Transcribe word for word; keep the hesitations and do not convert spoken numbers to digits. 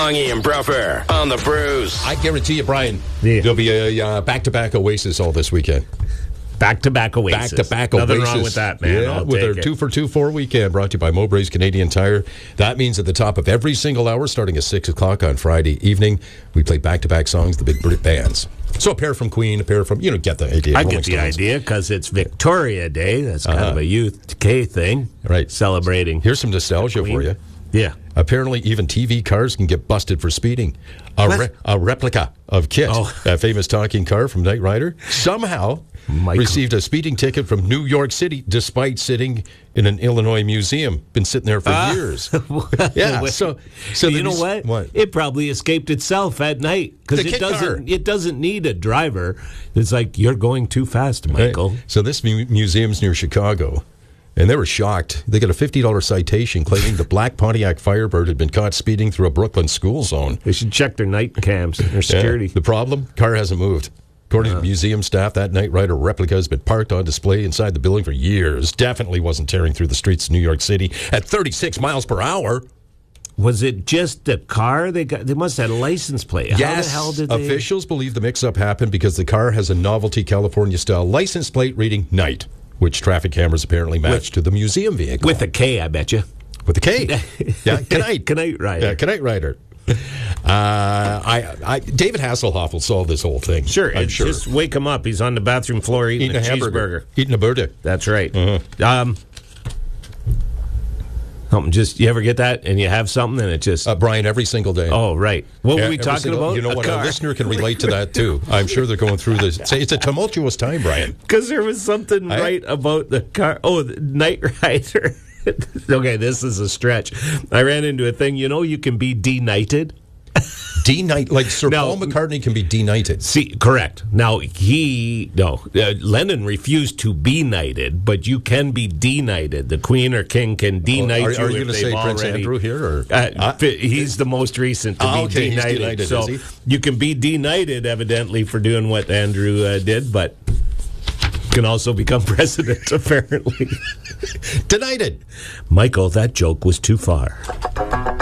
Bongie and Bruffer on the Brews. I guarantee you, Brian, Yeah. there'll be a uh, back-to-back Oasis all this weekend. Back-to-back Oasis. Back-to-back Nothing Oasis. wrong with that, man. Yeah, I'll with take our it. two for two four weekend brought to you by Mowbray's Canadian Tire. That means at the top of every single hour, starting at six o'clock on Friday evening, we play back-to-back songs, the big Brit bands. So a pair from Queen, a pair from, you know, get the idea. I Rolling get the Stones. idea because it's Victoria Day. That's kind Uh-huh. of a youth K thing. Right. Celebrating. Here's some nostalgia Queen. for you. Yeah. Apparently, even T V cars can get busted for speeding. A, What? re- a replica of Kit, Oh. that famous talking car from Knight Rider, somehow Michael. received a speeding ticket from New York City despite sitting in an Illinois museum. Been sitting there for Ah. years. Yeah, so, so you the know mus- what? What? It probably escaped itself at night because The it kid car. doesn't. It doesn't need a driver. It's like you're going too fast, Michael. Right. So this mu- museum's near Chicago, and they were shocked. They got a fifty dollars citation claiming the black Pontiac Firebird had been caught speeding through a Brooklyn school zone. They should check their night cams, their Yeah. security. The problem? Car hasn't moved. According to museum staff, that Knight Rider replica has been parked on display inside the building for years. Definitely wasn't tearing through the streets of New York City at thirty-six miles per hour. Was it just the car they got? They must have had a license plate. How Yes, the hell did they? officials believe the mix-up happened because the car has a novelty California-style license plate reading Knight, which traffic cameras apparently matched to the museum vehicle. With a K, I bet you. With a K. Yeah, Knight. Knight Rider. Yeah, Knight Rider. Uh, I, I, David Hasselhoff will solve this whole thing. Sure, I'm it's sure. just wake him up. He's on the bathroom floor eating, Eating a, a hamburger. cheeseburger. Eating a burger. That's right. Uh-huh. Um, something just you ever get that and you have something and it just Uh, Brian, every single day. oh right. What Yeah, were we every talking single- about? You know A what? car. A listener can relate to that too. I'm sure they're going through this. It's a, it's a tumultuous time, Brian. Because there was something I- right about the car. Oh, the Knight Rider. Okay, this is a stretch. I ran into a thing. You know, you can be de-knighted. D-Knight, like Sir No. Paul McCartney can be D-Knighted. See, correct. Now, he, no, uh, Lennon refused to be knighted, but you can be de-knighted. The Queen or King can de-knight Are, you are if you going to they've say Prince already- Andrew here? Or? Uh, Uh, fi- he's the most recent to Oh, be okay, he's de-knighted. de-knighted, so is he? you can be de-knighted, evidently, for doing what Andrew uh, did, but you can also become president, apparently. Denighted. Michael, that joke was too far.